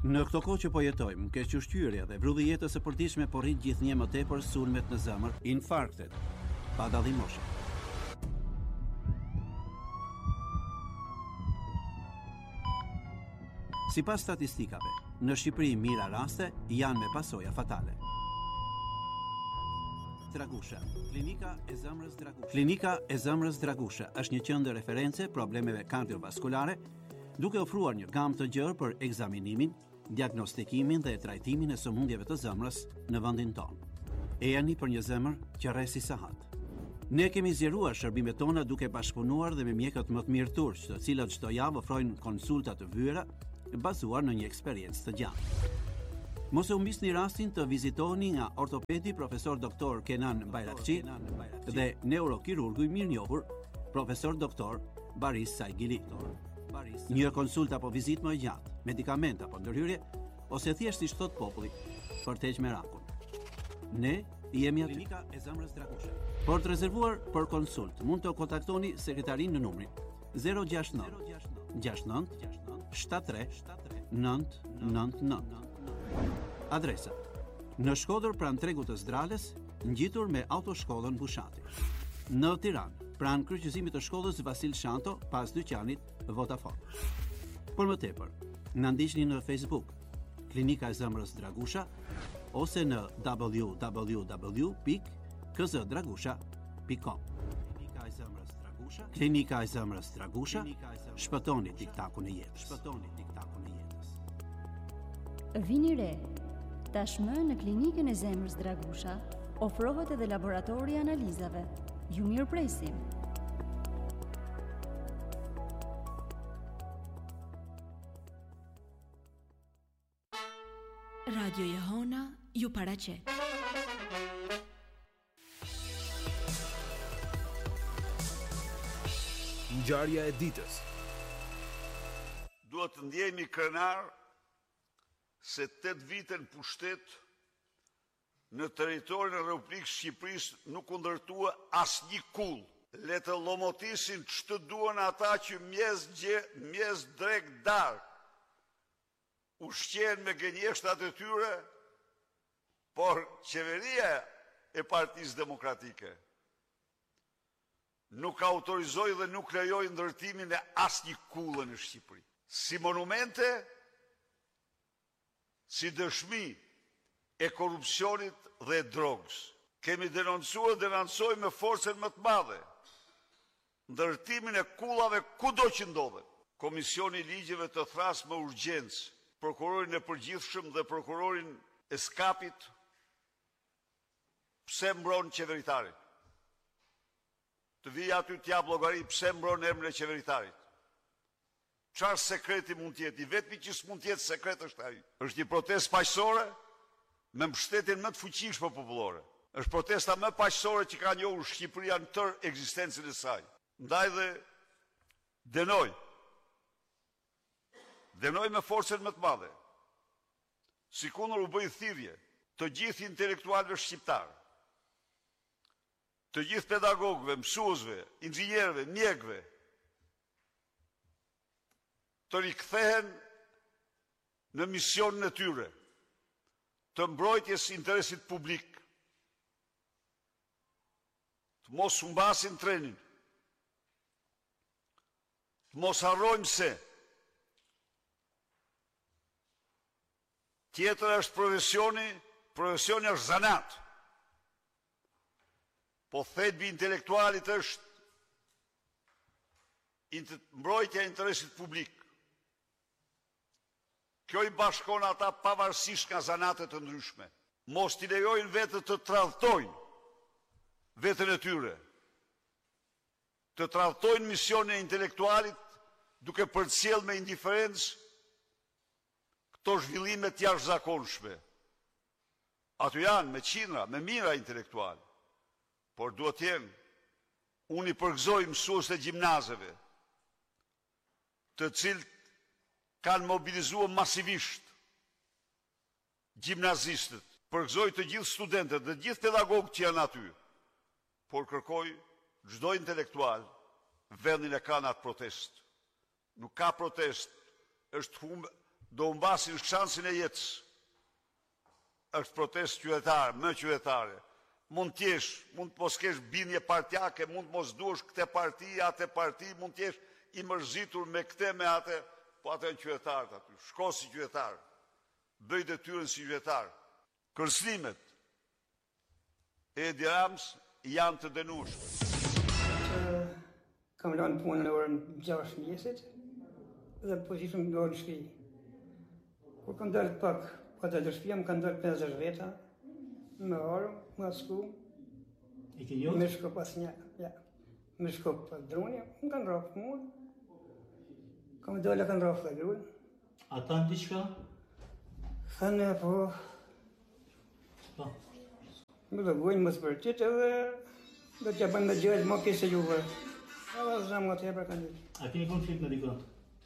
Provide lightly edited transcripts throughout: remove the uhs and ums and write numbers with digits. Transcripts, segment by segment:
Në këto kohë që po jetojmë, kequshqyrja dhe vrulli jetës së përditshme po rrit gjithnjë më tepër sulmet në zemër, infarktet, pa dallim moshe. Sipas statistikave, në Shqipëri mira raste janë me pasoja fatale. Dragusha. Klinika e zemrës Dragusha. Klinika e zemrës Dragusha është një qendër referencë problemeve kardiovaskulare, duke ofruar një gamë të gjerë për ekzaminimin, diagnostikimin dhe trajtimin e sëmundjeve të zemrës në vendin tonë. Ejani për një zemër që rresi sahat. Ne kemi zgjeruar shërbimet tona duke bashkëpunuar dhe me mjekët më të mirë turq, të cilët çdo javë ofrojnë konsulta të vyera bazuar në një eksperiencë të gjatë. Mos e humbisni rastin të vizitoni nga ortopedi profesor doktor Kenan Bayrakçi dhe neurokirurgu i mirënjohur profesor doktor Baris Saigili. Një konsulta apo vizitë më gjatë, medikament apo ndërhyrje, ose thjesht siç thot populli, për të heqë merakun. Ne jemi aty. Klinika e zemrës Dragusha. Për të rezervuar për konsult, mund të kontaktoni sekretarin në numrin 069 69 73 999. Adresa: në Shkodër pranë tregut të Zdrales, ngjitur me autoshkollën Bushati. Në Tiranë, pranë kryqëzimit të shkollës Vasil Shanto, pas dyqanit Vodafone. Për më tepër, na ndiqni në Facebook, Klinika e zemrës Dragusha, ose në www.kzdragusha.com. Klinika e zemrës Dragusha. Klinika e zemrës Dragusha. Shpëtoni tiktakun e jetës. Shpëtoni tiktakun e jetës. Vini re. Tashmë në Klinikën e zemrës Dragusha ofrohet edhe laboratori i analizave. Ju mirëpresim. Radio Jehona ju paraqet. Ngjarja e ditës. Duhet të ndjehemi krenar se 8 vite në pushtet në territorin e Republikës Shqipërisë nuk u ndërtua asnjë kull. Le të llomotisin ç'të duan ata që mjes drek dark ushqen me gënjeshtat e tyre, por qeveria e Partisë Demokratike nuk autorizoi dhe nuk lejoi ndërtimin e asnjë kulle në Shqipëri. Si monumente, si dëshmi e korrupsionit dhe e drogës. Kemi denoncuar dhe denoncojmë me forcën më të madhe ndërtimin e kullave kudo që ndodhen. Komisioni i ligjeve të thras me urgjencë prokurorin e përgjithshëm dhe prokurorin e skapit, pse mbron qeveritarin? Të vijë aty t'ja llogari pse mbron emrin e qeveritarit. Çfarë sekreti mund të jetë? I vetmi që s'mund të jetë sekret është ai. Është një protestë paqësore me mbështetjen më të fuqishme popullore. Është protesta më paqësore që ka njohur Shqipëria në tërë ekzistencën e saj. Ndaj dhe denoj me forcën më të madhe. Sikundër u bë thirrje të gjithë intelektualëve shqiptar, të gjithë pedagogëve, mësuesve, inxhinierëve, mjekëve, të rikthehen në misionin e tyre të mbrojtjes interesit publik, të mos humbasin trenin, të mos harrojmë se tjetër është profesioni është zanat, po thelbi intelektualit është mbrojtja e interesit publik. Kjo i bashkon ata pavarësisht nga zanate të ndryshme. Mos t'i lejojnë vetët të tradhtojnë vetën e tyre, të tradhtojnë misionin e intelektualit duke përcjell me indiferencë këto zhvillime të jashtëzakonshme. Aty janë me qindra, me mijëra intelektual, por duhet të jenë, unë i përgëzoj mësuesit e gjimnazeve, të cilët kanë mobilizuar masivisht gjimnazistët, përgëzoj të gjithë studentët dhe gjithë pedagogët që janë aty, por kërkoj çdo intelektual vendin e ka në atë protest. Nuk ka protest, është do mbasin shansin e jetës. Është protestë qytetare, më qytetare. Mund t'jesh, mund të mos kesh bindje partijake, mund të mos duash këtë parti, atë parti, mund t'jesh i mërzitur me këtë, me atë, po atë në qytetarët aty. Shko si qytetar, bëj detyrën si qytetar. Kërcënimet e Edi Rams janë të dënueshme. Kam lënë punën në orën 6 mjesit dhe po ishim në orën shpi. Kur kam dalë pak, po të dërshpia më kanë dalë 50 veta, me orë, me asku, me shko pas një, ja. Me shko pas droni, më kanë rafë mund. Kam dalë kanë rafë dhe grunë. A tanë diçka? Thënë, po, më dhe gojnë më spërtit edhe do t'ja bënë me gjëllë më kese juve. Edhe zëmë nga tjepër kanë ditë. A keni konflikt me dikon?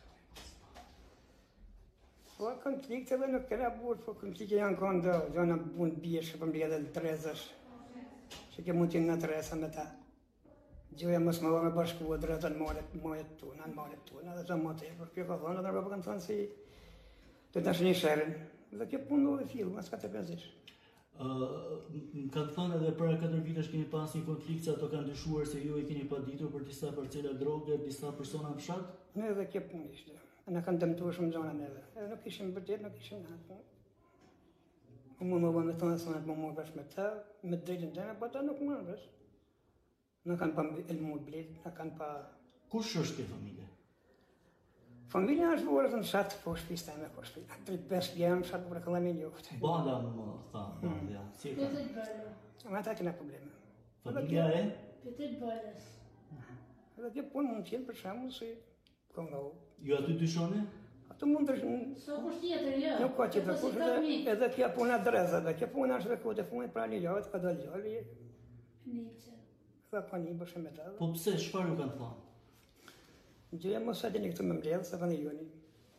Po, konflikt edhe nuk kena burë, po konflikte janë konë do, gjona mund bjeshë për mbjetë dhe trezësh, që ke mund t'jenë nga tresa me ta. Gjoja mos më me bashkua drejta në malet tuna, edhe zëmë nga tjepër. Kjo ka thonë, edhe në rëpë kanë thonë si të të nashë një shërën. Dhe kjo punë dhe fillë, mas ka të penzish. Më kanë thënë edhe para 4 vitesh keni pas një konflikt që ato kanë dyshuar se ju i keni paditur për disa parcela droge, disa persona në fshat? Ne edhe kjo punë ishte. Na kanë dëmtuar shumë zona neve. Edhe nuk ishim vërtet, nuk ishim në. Unë më bënë të thonë më morë vesh me ta, me drejtën tëne, po ata nuk më vesh. Na kanë pa elmu blet, na kanë pa... Kush është kjo familje? Familja është vërë të në shatë, po shpista me po shpista. 3-5 pjemë shatë për këllami njoftë. Banda më tha, bandja, cirka. Ma ta kena probleme. Familja e? Petit Bërës. Edhe kjo punë mund t'jenë për shemë si konga u. Ju aty dyshoni? Ato mund të... So kush tjetër, jo? Nuk ka tjetër kush, edhe kjo puna dreza, dhe kjo puna është dhe kote funit pra një ljavët, ka dalë gjallë. Nice. Dhe ka një bëshë me ta. Po pse, çfarë ju kanë thënë? Gjëja mos sa dini këtë më mbledhë, se vënë joni.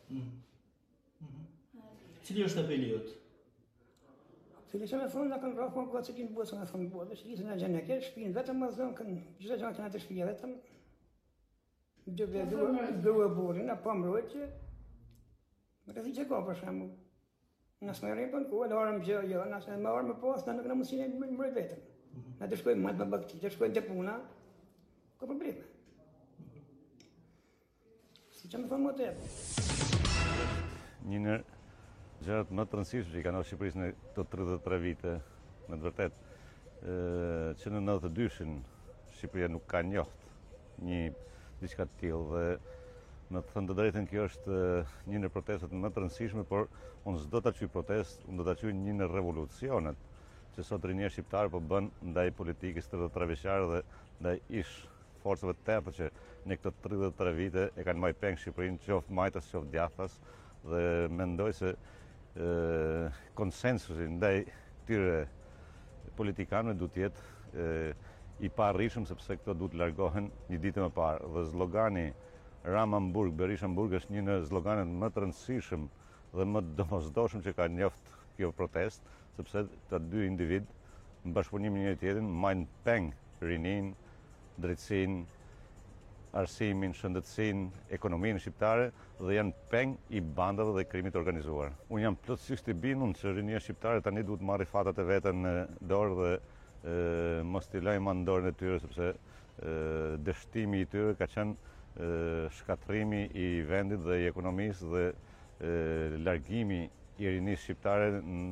Cili është apeli jot? Cili që me thonë, në kanë rafë më këtë që kinë bëtë, se me thonë bëtë, që kisë në gjenë e ke, shpinë vetëm më zonë, kënë gjithë gjanë këna të shpija vetëm. Dëve burin, a po mbrojt që, më rëthi që ka për shemë. Nësë me rrimë për në kohë, në orëm gjë, jo, nësë me orëm më pas, në nuk në mësine më mbrojt vetëm. Në të shkojmë matë më bëkti, të shkojmë të puna, ka probleme. Si që më thonë më të ebë. Një në gjërat më të rëndësishme që i kanë Shqipërisë në këto 33 vite, me të vërtet, që në 92-shin Shqipëria nuk ka njohtë një diçka të tillë dhe me të thënë të drejtën kjo është një në protestat më të rëndësishme, por unë s'do ta quaj protestë, unë do ta quaj një në revolucionet që sot rinia shqiptare po bën ndaj politikës 33 vjeçare dhe ndaj ish forcave të tërë që në këto 33 vite e kanë marrë peng Shqipërinë, qoftë majtas, qoftë djathtas, dhe mendoj se konsensusi ndaj këtyre politikanëve duhet të jetë i parrishëm, sepse këto duhet të largohen një ditë më parë. Dhe zlogani Ramamburg, Berishamburg është një në zloganet më të rëndësishëm dhe më domosdoshëm që ka njoft kjo protest, sepse të dy individ në bashkëpunim me njëri tjetrin marrin peng rinin, drejtësinë, arsimin, shëndetësinë, ekonominë shqiptare dhe janë peng i bandave dhe krimit organizuar. Unë jam plotësisht i bindur që rinia shqiptare tani duhet marrë fatat e veta në dorë dhe mos t'i lajmë në dorën e tyre, sepse dështimi i tyre ka qenë shkatrimi i vendit dhe i ekonomisë dhe largimi i rinisë shqiptare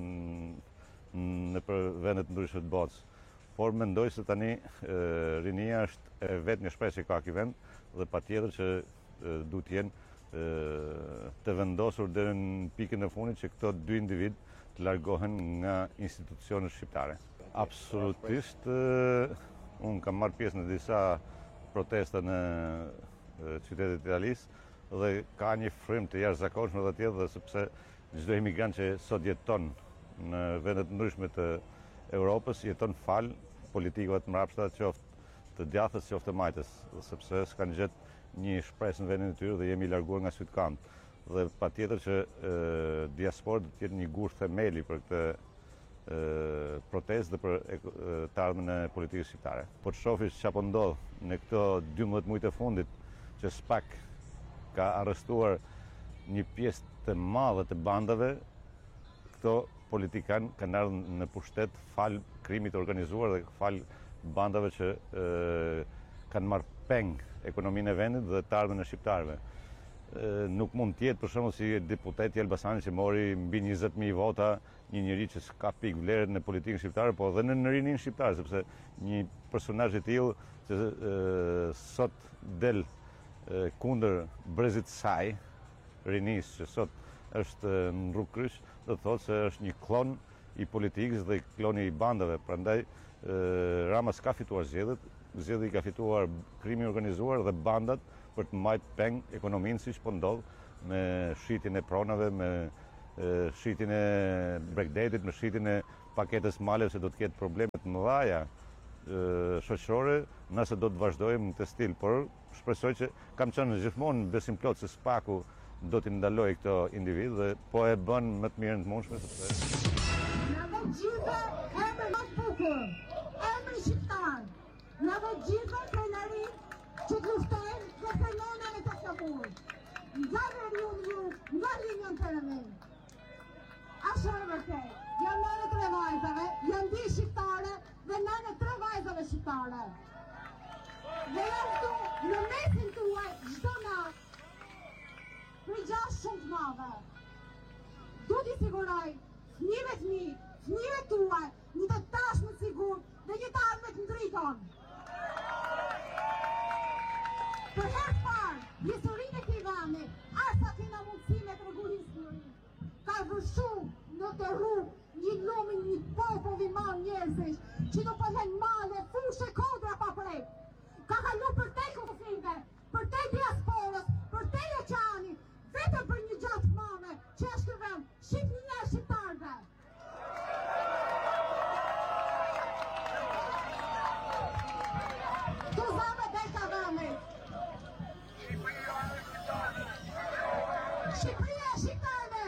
në për vendet ndryshme të botës. Por mendoj se tani rinia është vetë një shpresë që ka ky vend dhe patjetër që duhet jenë të vendosur deri në pikën e fundit që këto dy individ të largohen nga institucionet shqiptare. Absolutisht, unë kam marrë pjesë në disa protesta në qytetet e Italisë dhe ka një frym të jashtëzakonshëm edhe atje, dhe sepse çdo emigrant që sot jeton në vendet ndryshme të Europës jeton fal politikëve të mbrapshta, qoftë të djathtas, qoftë të majtës, sepse s'kanë gjetë një shpresë në vendin e tyre dhe jemi larguar nga sytkamp. Dhe patjetër që diaspora do të jetë një gusht themeli për këtë protestë dhe për të ardhmen e politikës shqiptare. Po të shohësh çfarë po ndodh në këto 12 muaj të fundit, që SPAK ka arrestuar një pjesë të madhe të bandave, këto politikan kanë ardhur në pushtet fal krimit organizuar dhe fal bandave që kanë marrë peng ekonominë e vendit dhe të ardhmen e shqiptarëve. Nuk mund të jetë për shembull si deputeti Elbasani që mori mbi 20.000 vota, një njeri që s'ka pikë vlerë në politikën shqiptare, po edhe në rinin shqiptar, sepse një personazh i tillë që sot del kundër brezit saj, rinis që sot është në rrugë kryq, do të thotë se është një klon i politikës dhe kloni i bandave. Prandaj Rama s'ka fituar zgjedhjet, zgjedhjet i ka fituar krimi organizuar dhe bandat për të mbajtur peng ekonominë siç po ndodh me shitjen e pronave, me shitjen e Brexitit, me shitjen e paketës male se do të ketë probleme të mëdha shoqërore, nëse do të vazhdojmë në këtë stil, por shpresoj që kam qenë gjithmonë besim plot se SPAK-u do t'i ndaloj këto individ dhe po e bën më të mirën të mundshme sepse na do gjithë emër më të bukur, emër shqiptar, na do gjithë krenari që të luftojnë dhe fenomenën e të shkapur. Nga veriun ju, nga linjën të rëmin. Ashtë e vërtet, janë nëne 3 vajzave, janë 2 shqiptare dhe nëne 3 vajzave shqiptare. Dhe janë këtu në mesin tuaj çdo natë për gjashtë shumë të madhe. Du t'i siguroj fëmijëve të mi, fëmijëve tuaj, një të tashmë të sigur dhe një të ardhme të ndriton. Për herë të parë, historinë e këtij vendi, asa kena mundësi me tregu historinë. Ka vërshu në të rrugë një lumin, një popull i madh njerëzish, që do pëlhen male, fushë, kodra pa prek. Ka kalu për te konflikte, për te diasporës, për te oqeanit, vetëm për një gjatë madhe, që është ky vend, Shqipëria e shqiptarëve. Dozave dhe ka vendit. Shqipëria e shqiptarëve.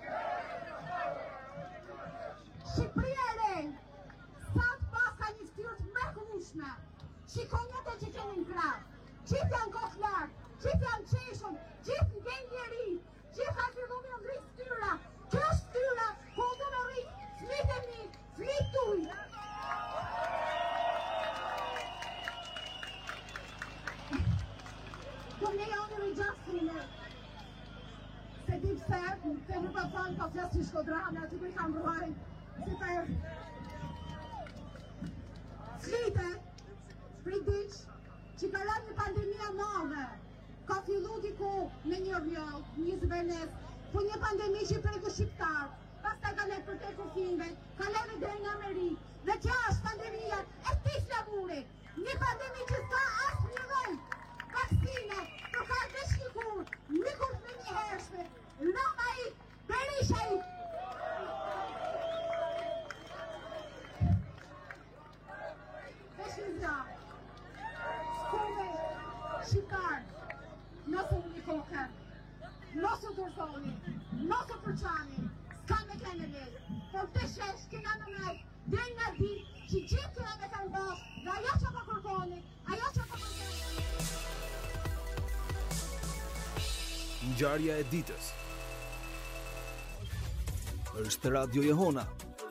Shqipëria e re. Sa të pas ka një fytyrë të mrekullueshme. Shikoni ato që keni në krah. Gjithë janë kokë lartë, gjithë janë qeshur, gjithë ngjen njeri, gjithë ka filluar të ngrisë fytyra. Kjo është fytyra ku do të rri fëmijët e mi, fëmijët tuaj. Do ne janë rigjastrine. Se di pse, se nuk e thonë ka flasë që Shkodrane, aty ku i kam ruaj, si për flite, pridiq, që ka rënë një pandemia madhe, ka fillu diku me një rjoll, një zvenes, po një pandemi që preku shqiptar, pas ta ka letë për te kufinve, ka letë dhe në Amerikë, dhe që është pandemia e tis laburit, një pandemi që s'ka asë një rëjt, vaksine, për ka vesh një kur, një kur me një hershme, Rama i, Berisha i. Vesh një zra, s'kuve shqiptar, nësë unë një kokë, nësë dërzoni, nësë përqani, s'ka me kene lejë, por të shesh kena në mejtë, dhe nga di që gjithë këna me kanë bashkë, dhe ajo që po kërkoni, ajo që po kërkoni. Ngjarja e ditës. Është Radio Jehona.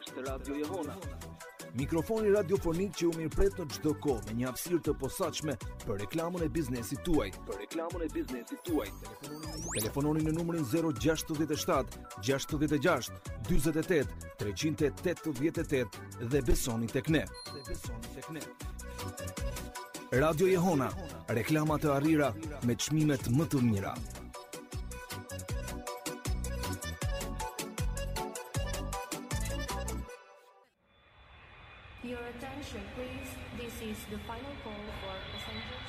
Mikrofoni radiofonik që u mirëpret në çdo kohë me një hapësirë të posaçme për reklamën e biznesit tuaj. Telefononi në numrin 067 66 48 388 dhe besoni tek ne. Radio Jehona, reklama të arrira me çmimet më të mira. Your attention, please. This is the final call for passengers.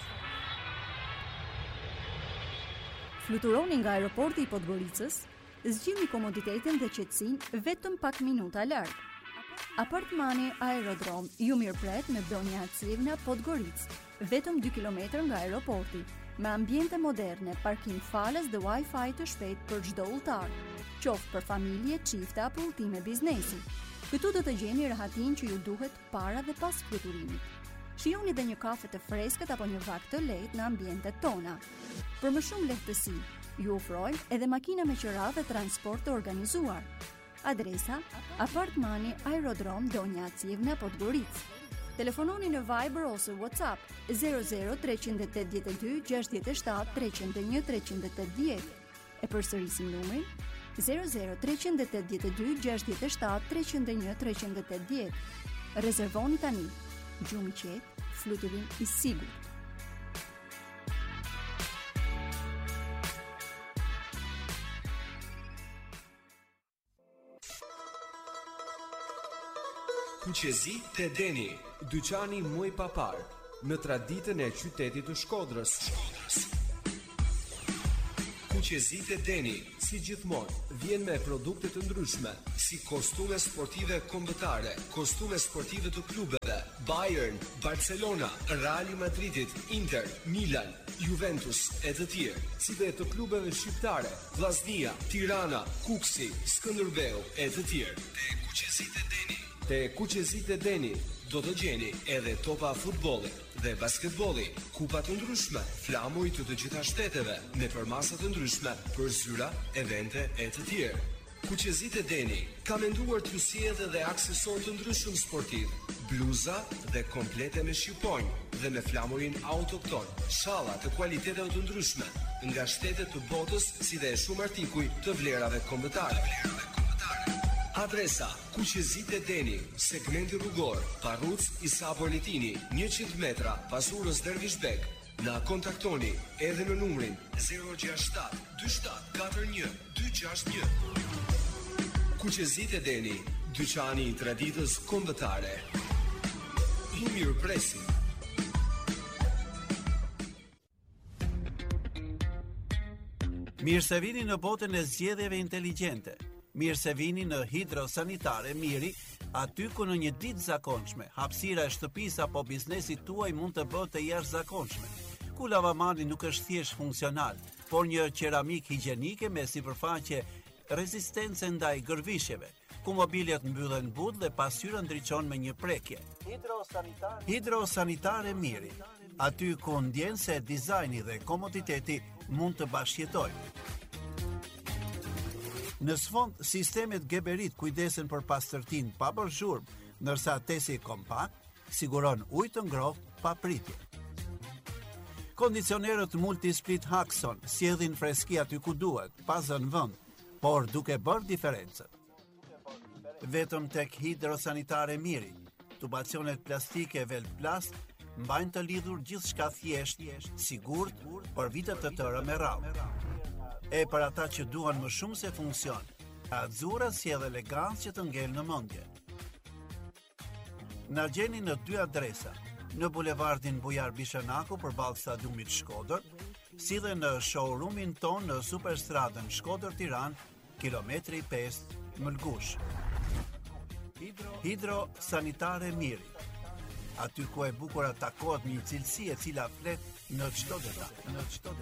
Fluturoni nga aeroporti i Podgoricës, zgjidhni komoditetin dhe qetësinë vetëm pak minuta larg. Apartmani Aerodrom ju mirëpret me Donja Hacivna Podgoricë, vetëm 2 km nga aeroporti, me ambiente moderne, parkim falas dhe Wi-Fi të shpejt për çdo udhëtar, qoftë për familje, çifte apo udhëtime biznesi. Këtu do të gjeni rahatin që ju duhet para dhe pas fluturimit. Shijoni dhe një kafe të freskët apo një vakt të lehtë në ambientet tona. Për më shumë lehtësi, Ju ofrojmë edhe makina me qira dhe transport të organizuar. Adresa: Apartmani Aerodrom Donja Acivna, Podgoricë. Telefononi në Viber ose WhatsApp 00 382 67 301 380. E përsërisim numrin 00 382 67 301 380. Rezervoni tani. Gjumë i qetë, fluturim i sigurt. Kuqezi te Deni, dyqani muj papar, në traditën e qytetit të Shkodrës. Kuqezi te Deni, si gjithmonë, vjen me produkte të ndryshme, si kostume sportive kombëtare, kostume sportive të klubeve, Bayern, Barcelona, Real Madridit, Inter, Milan, Juventus e të tjerë, si dhe të klubeve shqiptare, Vllaznia, Tirana, Kuksi, Skënderbeu e të tjerë. Te Kuqezit e Deni do të gjeni edhe topa futbolli dhe basketbolli, kupa të ndryshme, flamuj të të gjitha shteteve, me përmasa të ndryshme për zyra, evente e të tjerë. Kuqezit e Deni ka menduar t'ju sjellë edhe aksesor të ndryshëm sportiv, bluza dhe komplete me shqiponj dhe me flamurin autokton, shalla të kualiteteve të ndryshme nga shtetet të botës, si dhe shumë artikuj të vlerave kombëtare. Adresa: Kuqezit e Deni, segmenti rrugor, Parruc Isa Bolitini, 100 metra pas urës Dervishbek. Na kontaktoni edhe në numrin 067 2741 261. Kuqezit e Deni, dyqani i traditës kombëtare. Ju mirëpresim. Mirë se vini në botën e zgjedhjeve inteligjente. Mirë se vini në Hidrosanitare Miri, aty ku në një ditë zakonshme, hapësira e shtëpisë apo biznesit tuaj mund të bëhet të jashtëzakonshme. Ku lavamani nuk është thjesht funksional, por një qeramik higjienike me sipërfaqe rezistence ndaj gërvishjeve, ku mobiljet mbyllen but dhe pasqyra ndriçon me një prekje. Hidrosanitare Miri, aty ku ndjen se dizajni dhe komoditeti mund të bashkëjetojnë. Në sfond, sistemet Geberit kujdesen për pastërtin pa bërë zhurmë, ndërsa tesi kompakt siguron ujë të ngrohtë pa pritje. Kondicionerët Multisplit Haxon sjellin freski aty ku duhet, pa zënë vend, por duke bërë diferencën. Vetëm tek Hidrosanitare Miri, tubacionet plastike Velplast mbajnë të lidhur gjithçka thjesht, sigurt për vite të tëra me radhë. E për ata që duan më shumë se funksion, Azura sjell elegancë që të ngel në mendje. Na gjeni në 2 adresa, në bulevardin Bujar Bishanaku përballë stadiumit Shkodër, si dhe në showroomin ton në Superstradën Shkodër-Tiranë, kilometri 5 Mëlgush. Hidrosanitare Miri, aty ku e bukur takohet një cilësi e cila flet në çdo detaj.